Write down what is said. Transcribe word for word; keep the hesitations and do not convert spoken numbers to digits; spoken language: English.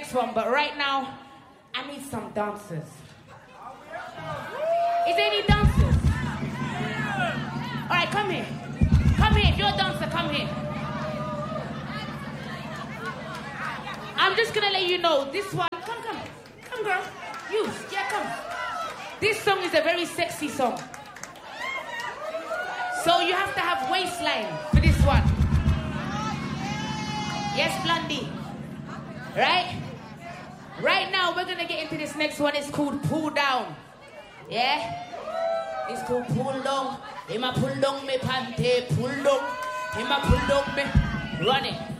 next one, but right now, I need some dancers. Is there any dancers? All right, come here. Come here. If you're a dancer, come here. I'm just gonna let you know this one. Come, come, come, girl. You, yeah, come. This song is a very sexy song. So you have to have waistline for this one. Yes, Blondie. Right? Right now, we're gonna get into this next one. It's called Pull Down. Yeah? It's called Pull Down. Hima pull down me panty, pull down. Hima pull down me. Run it.